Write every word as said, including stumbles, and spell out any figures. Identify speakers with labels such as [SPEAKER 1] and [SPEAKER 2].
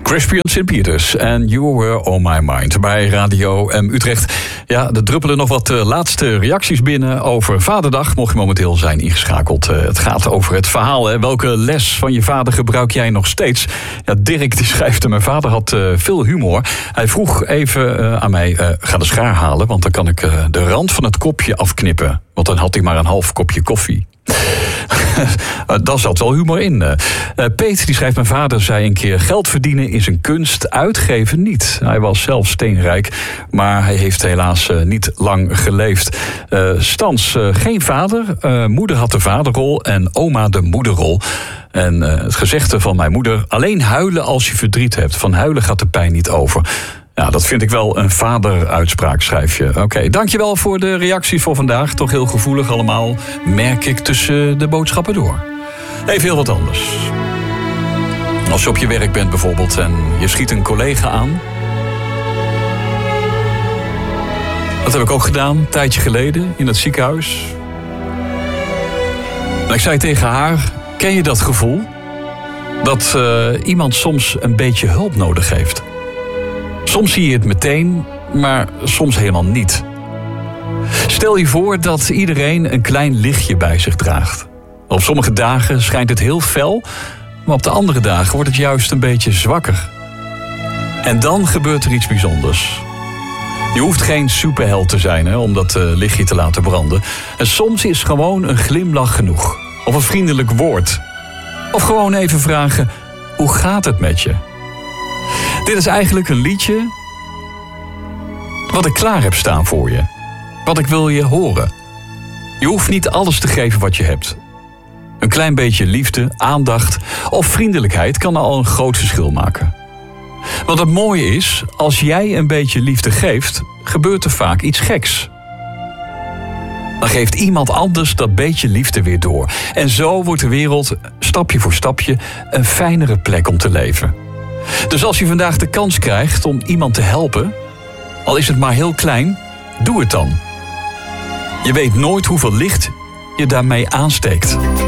[SPEAKER 1] Crispian Sint-Pieters en You Were On My Mind bij Radio M Utrecht. Ja, er druppelen nog wat uh, laatste reacties binnen over Vaderdag. Mocht je momenteel zijn ingeschakeld. Uh, het gaat over het verhaal. Hè. Welke les van je vader gebruik jij nog steeds? Ja, Dirk die schrijft, mijn vader had uh, veel humor. Hij vroeg even uh, aan mij, uh, ga de schaar halen, want dan kan ik uh, de rand van het kopje afknippen. Want dan had hij maar een half kopje koffie. Daar zat wel humor in. Uh, Peet die schrijft, mijn vader zei een keer, geld verdienen is een kunst, uitgeven niet. Hij was zelf steenrijk, maar hij heeft helaas uh, niet lang geleefd. Uh, Stans, uh, geen vader. Uh, moeder had de vaderrol en oma de moederrol. En uh, het gezegde van mijn moeder, alleen huilen als je verdriet hebt. Van huilen gaat de pijn niet over. Ja, dat vind ik wel een vaderuitspraak, schrijf je. Oké, okay, dankjewel voor de reacties voor vandaag. Toch heel gevoelig allemaal, merk ik tussen de boodschappen door. Even heel wat anders. Als je op je werk bent bijvoorbeeld en je schiet een collega aan. Dat heb ik ook gedaan, een tijdje geleden, in het ziekenhuis. En ik zei tegen haar, ken je dat gevoel? Dat uh, iemand soms een beetje hulp nodig heeft. Soms zie je het meteen, maar soms helemaal niet. Stel je voor dat iedereen een klein lichtje bij zich draagt. Op sommige dagen schijnt het heel fel, maar op de andere dagen wordt het juist een beetje zwakker. En dan gebeurt er iets bijzonders. Je hoeft geen superheld te zijn hè, om dat uh, lichtje te laten branden. En soms is gewoon een glimlach genoeg. Of een vriendelijk woord. Of gewoon even vragen, hoe gaat het met je? Dit is eigenlijk een liedje wat ik klaar heb staan voor je. Wat ik wil je horen. Je hoeft niet alles te geven wat je hebt. Een klein beetje liefde, aandacht of vriendelijkheid kan al een groot verschil maken. Want het mooie is, als jij een beetje liefde geeft, gebeurt er vaak iets geks. Dan geeft iemand anders dat beetje liefde weer door. En zo wordt de wereld stapje voor stapje een fijnere plek om te leven. Dus als je vandaag de kans krijgt om iemand te helpen, al is het maar heel klein, doe het dan. Je weet nooit hoeveel licht je daarmee aansteekt.